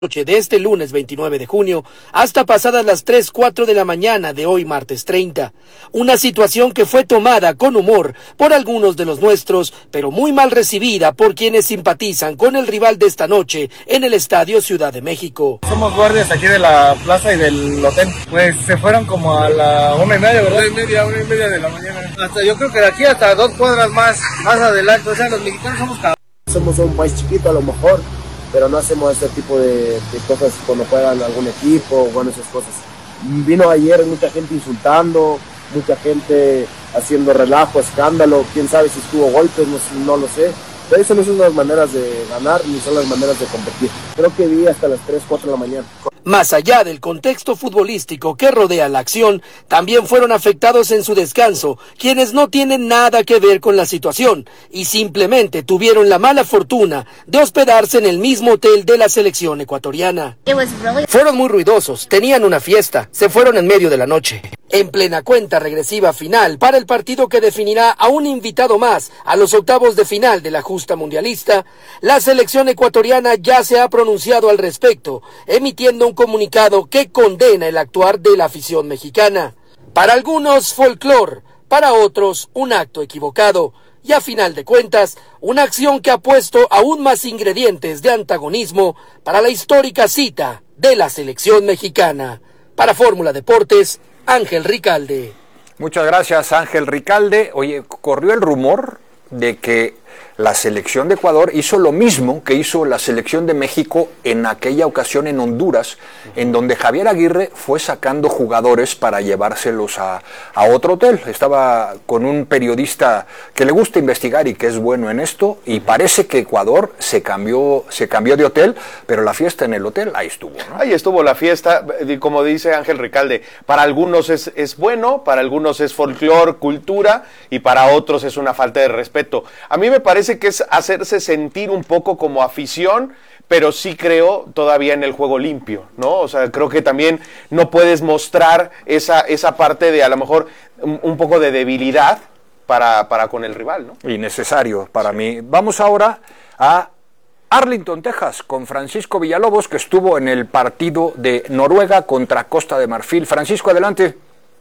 Noche de este lunes 29 de junio hasta pasadas las 3:04 de la mañana de hoy martes 30. Una situación que fue tomada con humor por algunos de los nuestros, pero muy mal recibida por quienes simpatizan con el rival de esta noche en el Estadio Ciudad de México. Somos guardias aquí de la plaza y del hotel. Pues se fueron como a la 1:30, ¿verdad? 1:30 de la mañana. Hasta yo creo que de aquí hasta 2 cuadras más adelante. O sea, los mexicanos somos cabrones. Somos un país chiquito a lo mejor, pero no hacemos este tipo de cosas cuando juegan algún equipo, bueno, esas cosas. Vino ayer mucha gente insultando, mucha gente haciendo relajo, escándalo, quién sabe si estuvo golpes, no lo sé. Pero eso no son las maneras de ganar, ni son las maneras de competir. Creo que vi hasta las 3, 4 de la mañana. Más allá del contexto futbolístico que rodea la acción, también fueron afectados en su descanso quienes no tienen nada que ver con la situación y simplemente tuvieron la mala fortuna de hospedarse en el mismo hotel de la selección ecuatoriana. Fueron muy ruidosos, tenían una fiesta, se fueron en medio de la noche. En plena cuenta regresiva final para el partido que definirá a un invitado más a los octavos de final de la justa mundialista, la selección ecuatoriana ya se ha pronunciado al respecto, emitiendo un comunicado que condena el actuar de la afición mexicana. Para algunos, folclor, para otros, un acto equivocado, y a final de cuentas, una acción que ha puesto aún más ingredientes de antagonismo para la histórica cita de la selección mexicana. Para Fórmula Deportes, Ángel Ricalde. Muchas gracias, Ángel Ricalde. Oye, corrió el rumor de que la selección de Ecuador hizo lo mismo que hizo la selección de México en aquella ocasión en Honduras, en donde Javier Aguirre fue sacando jugadores para llevárselos a otro hotel. Estaba con un periodista que le gusta investigar y que es bueno en esto, y parece que Ecuador se cambió de hotel, pero la fiesta en el hotel, ahí estuvo, ¿no? Ahí estuvo la fiesta, como dice Ángel Ricalde, para algunos es bueno, para algunos es folclor, cultura, y para otros es una falta de respeto. A mí me parece que es hacerse sentir un poco como afición, pero sí creo todavía en el juego limpio, ¿no? O sea, creo que también no puedes mostrar esa parte de a lo mejor un poco de debilidad para con el rival, ¿no? Innecesario para mí. Vamos ahora a Arlington, Texas, con Francisco Villalobos, que estuvo en el partido de Noruega contra Costa de Marfil. Francisco, adelante.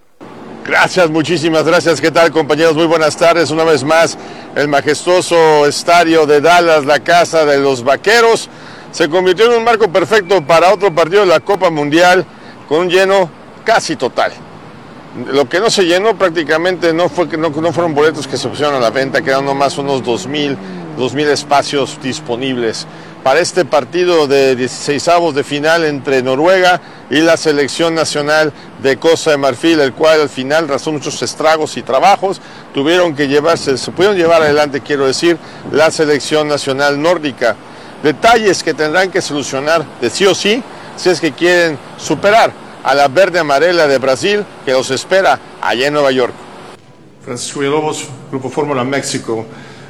Gracias, muchísimas gracias. ¿Qué tal, compañeros? Muy buenas tardes. Una vez más, el majestuoso estadio de Dallas, la casa de los Vaqueros, se convirtió en un marco perfecto para otro partido de la Copa Mundial con un lleno casi total. Lo que no se llenó prácticamente no fueron boletos que se pusieron a la venta, quedaron nomás unos 2,000 espacios disponibles para este partido de 16avos de final entre Noruega y la selección nacional de Costa de Marfil, el cual al final, tras muchos estragos y trabajos, se pudieron llevar adelante, quiero decir, la selección nacional nórdica. Detalles que tendrán que solucionar de sí o sí, si es que quieren superar a la verde amarela de Brasil, que los espera allá en Nueva York. Francisco Villalobos, Grupo Fórmula México.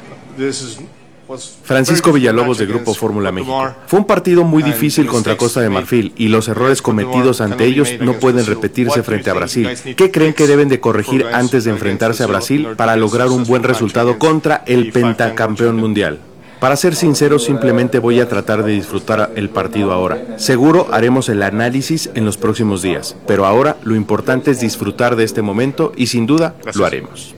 Francisco Villalobos de Grupo Fórmula México. Fue un partido muy difícil contra Costa de Marfil y los errores cometidos ante ellos no pueden repetirse frente a Brasil. ¿Qué creen que deben de corregir antes de enfrentarse a Brasil para lograr un buen resultado contra el pentacampeón mundial? Para ser sincero, simplemente voy a tratar de disfrutar el partido ahora. Seguro haremos el análisis en los próximos días, pero ahora lo importante es disfrutar de este momento y sin duda lo haremos.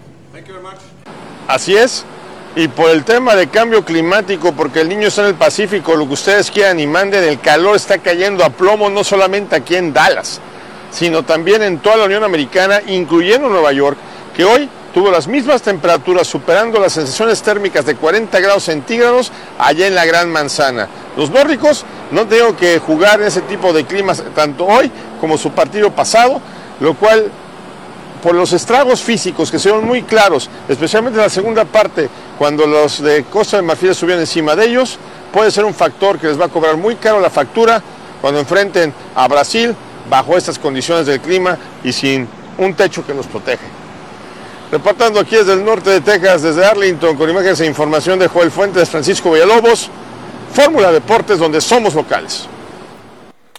Así es. Y por el tema de cambio climático, porque el niño está en el Pacífico, lo que ustedes quieran y manden, el calor está cayendo a plomo, no solamente aquí en Dallas, sino también en toda la Unión Americana, incluyendo Nueva York, que hoy tuvo las mismas temperaturas, superando las sensaciones térmicas de 40 grados centígrados allá en la Gran Manzana. Los nórdicos no tengo que jugar en ese tipo de climas tanto hoy como su partido pasado, lo cual, por los estragos físicos que se ven muy claros, especialmente en la segunda parte, cuando los de Costa de Marfil estuvieron encima de ellos, puede ser un factor que les va a cobrar muy caro la factura cuando enfrenten a Brasil bajo estas condiciones del clima y sin un techo que los protege. Reportando aquí desde el norte de Texas, desde Arlington, con imágenes e información de Joel Fuentes, Francisco Villalobos, Fórmula Deportes, donde somos locales.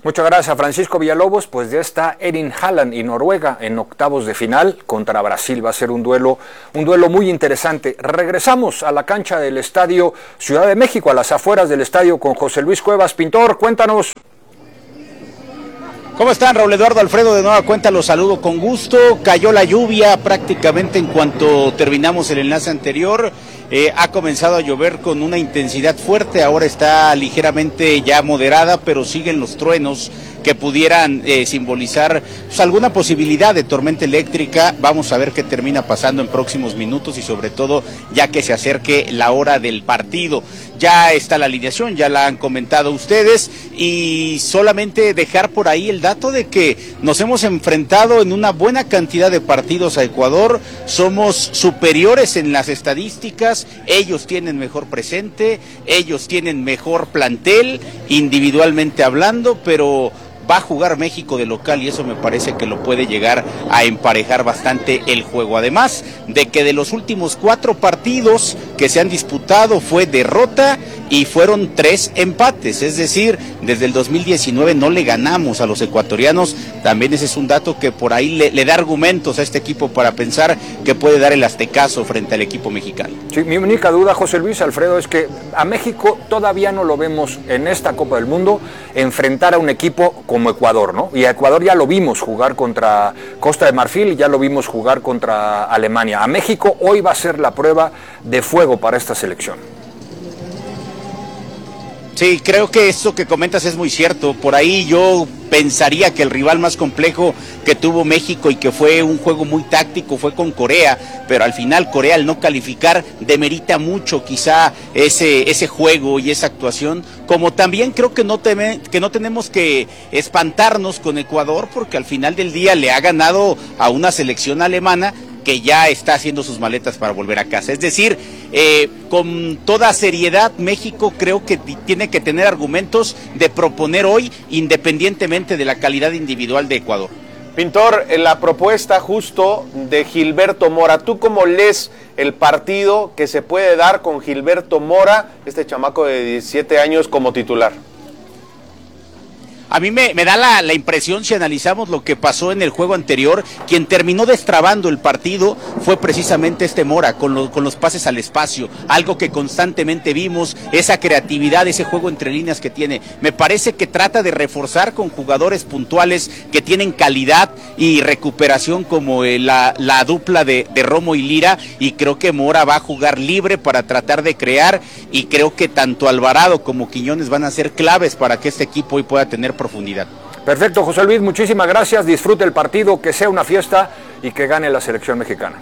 Muchas gracias a Francisco Villalobos. Pues ya está Erling Haaland y Noruega en octavos de final contra Brasil. Va a ser un duelo muy interesante. Regresamos a la cancha del Estadio Ciudad de México, a las afueras del estadio, con José Luis Cuevas. Pintor, cuéntanos. ¿Cómo están? Raúl Eduardo Alfredo, de nueva cuenta los saludo con gusto. Cayó la lluvia prácticamente en cuanto terminamos el enlace anterior. Ha comenzado a llover con una intensidad fuerte, ahora está ligeramente ya moderada, pero siguen los truenos que pudieran simbolizar pues, alguna posibilidad de tormenta eléctrica. Vamos a ver qué termina pasando en próximos minutos y sobre todo ya que se acerque la hora del partido. Ya está la alineación, ya la han comentado ustedes, y solamente dejar por ahí el dato de que nos hemos enfrentado en una buena cantidad de partidos a Ecuador, somos superiores en las estadísticas, ellos tienen mejor presente, ellos tienen mejor plantel, individualmente hablando, pero va a jugar México de local y eso me parece que lo puede llegar a emparejar bastante el juego. Además de que de los últimos 4 partidos que se han disputado fue derrota y fueron 3 empates, es decir, desde el 2019 no le ganamos a los ecuatorianos. También ese es un dato que por ahí le da argumentos a este equipo para pensar que puede dar el aztecazo frente al equipo mexicano. Sí, mi única duda, José Luis, Alfredo, es que a México todavía no lo vemos en esta Copa del Mundo enfrentar a un equipo como Ecuador, ¿no? Y a Ecuador ya lo vimos jugar contra Costa de Marfil y ya lo vimos jugar contra Alemania. A México hoy va a ser la prueba de fuego para esta selección. Sí, creo que esto que comentas es muy cierto. Por ahí yo pensaría que el rival más complejo que tuvo México y que fue un juego muy táctico fue con Corea, pero al final Corea, al no calificar, demerita mucho quizá ese juego y esa actuación, como también creo que no tenemos que espantarnos con Ecuador, porque al final del día le ha ganado a una selección alemana que ya está haciendo sus maletas para volver a casa. Es decir, con toda seriedad, México creo que tiene que tener argumentos de proponer hoy, independientemente de la calidad individual de Ecuador. Pintor, la propuesta justo de Gilberto Mora, ¿tú cómo lees el partido que se puede dar con Gilberto Mora, este chamaco de 17 años como titular? A mí me da la impresión, si analizamos lo que pasó en el juego anterior, quien terminó destrabando el partido fue precisamente este Mora, con los pases al espacio, algo que constantemente vimos, esa creatividad, ese juego entre líneas que tiene. Me parece que trata de reforzar con jugadores puntuales que tienen calidad y recuperación, como la dupla de Romo y Lira, y creo que Mora va a jugar libre para tratar de crear, y creo que tanto Alvarado como Quiñones van a ser claves para que este equipo hoy pueda tener profundidad. Perfecto, José Luis, muchísimas gracias, disfrute el partido, que sea una fiesta y que gane la selección mexicana.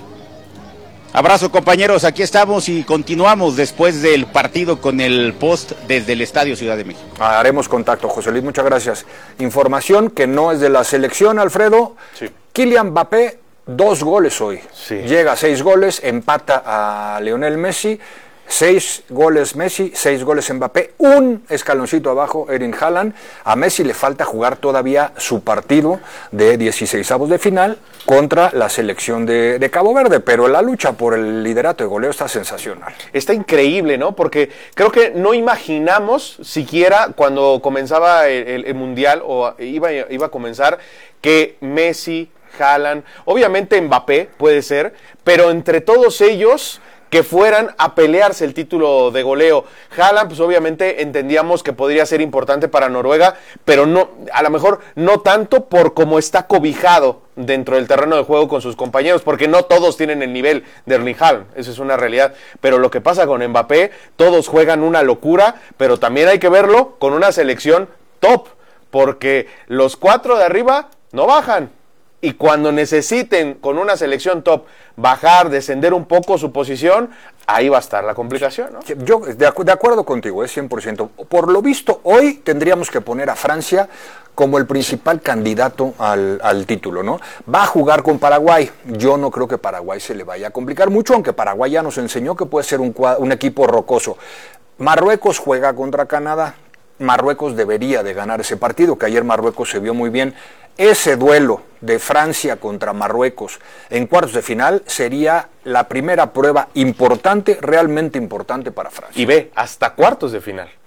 Abrazo, compañeros, aquí estamos y continuamos después del partido con el post desde el Estadio Ciudad de México. Haremos contacto, José Luis, muchas gracias. Información que no es de la selección, Alfredo. Sí. Kylian Mbappé, 2 goles hoy. Sí. Llega a 6 goles, empata a Lionel Messi. 6 goles Messi, 6 goles Mbappé, un escaloncito abajo Erling Haaland. A Messi le falta jugar todavía su partido de 16avos de final contra la selección de Cabo Verde, pero la lucha por el liderato de goleo está sensacional. Está increíble, ¿no? Porque creo que no imaginamos siquiera cuando comenzaba el Mundial o iba a comenzar que Messi, Haaland, obviamente Mbappé puede ser, pero entre todos ellos que fueran a pelearse el título de goleo. Haaland, pues obviamente entendíamos que podría ser importante para Noruega, pero no, a lo mejor no tanto por cómo está cobijado dentro del terreno de juego con sus compañeros, porque no todos tienen el nivel de Erling Haaland, eso es una realidad. Pero lo que pasa con Mbappé, todos juegan una locura, pero también hay que verlo con una selección top, porque los 4 de arriba no bajan. Y cuando necesiten con una selección top bajar, descender un poco su posición, ahí va a estar la complicación, ¿no? Yo de acuerdo contigo, 100%. Por lo visto, hoy tendríamos que poner a Francia como el principal candidato al título, ¿no? Va a jugar con Paraguay. Yo no creo que Paraguay se le vaya a complicar mucho, aunque Paraguay ya nos enseñó que puede ser un equipo rocoso. Marruecos juega contra Canadá. Marruecos debería de ganar ese partido, que ayer Marruecos se vio muy bien. Ese duelo de Francia contra Marruecos en cuartos de final sería la primera prueba importante, realmente importante para Francia. Y ve, hasta cuartos de final.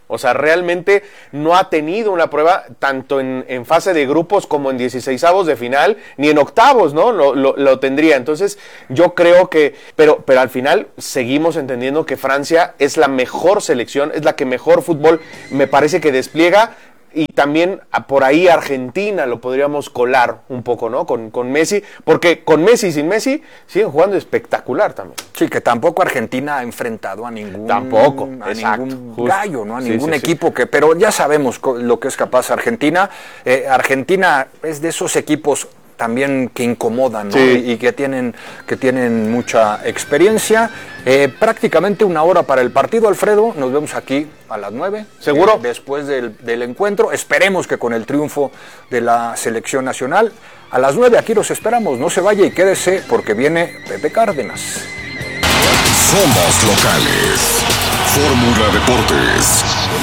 O sea, realmente no ha tenido una prueba tanto en fase de grupos como en 16avos de final, ni en octavos, ¿no? Lo tendría. Entonces, yo creo que, pero al final seguimos entendiendo que Francia es la mejor selección, es la que mejor fútbol me parece que despliega. Y también por ahí Argentina lo podríamos colar un poco, ¿no? Con Messi, porque con Messi y sin Messi siguen jugando espectacular también. Sí, que tampoco Argentina ha enfrentado a ningún ningún gallo, ¿no? A ningún equipo que, pero ya sabemos lo que es capaz Argentina. Argentina es de esos equipos también que incomodan, ¿no? Y que tienen mucha experiencia. Prácticamente 1 hora para el partido, Alfredo. Nos vemos aquí a las 9. ¿Seguro? Después del encuentro. Esperemos que con el triunfo de la selección nacional. A las 9 aquí los esperamos. No se vaya y quédese porque viene Pepe Cárdenas. Somos locales. Fórmula Deportes.